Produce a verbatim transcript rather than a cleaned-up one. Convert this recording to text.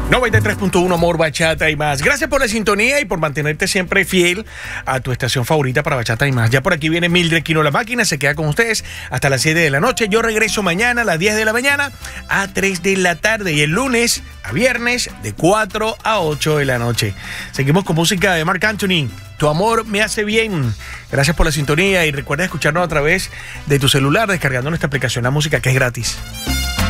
noventa y tres punto uno Amor, Bachata y Más. Gracias por la sintonía y por mantenerte siempre fiel a tu estación favorita para Bachata y Más. Ya por aquí viene Mildred Quino La Máquina, se queda con ustedes hasta las siete de la noche. Yo regreso mañana a las diez de la mañana a tres de la tarde y el lunes a viernes de cuatro a ocho de la noche. Seguimos con música de Marc Anthony. Tu amor me hace bien. Gracias por la sintonía y recuerda escucharnos a través de tu celular descargando nuestra aplicación La Música, que es gratis.